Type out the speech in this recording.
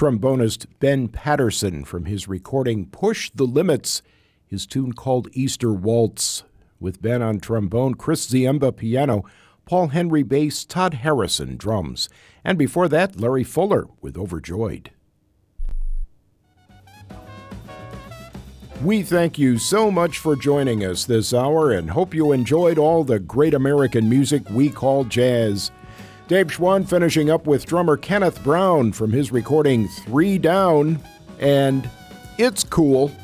trombonist Ben Patterson from his recording Push the Limits, his tune called Easter Waltz. With Ben on trombone, Chris Ziemba piano, Paul Henry bass, Todd Harrison drums. And before that, Larry Fuller with Overjoyed. We thank you so much for joining us this hour and hope you enjoyed all the great American music we call jazz. Dave Schwann finishing up with drummer Kenneth Brown from his recording 3 Down and It's Cool.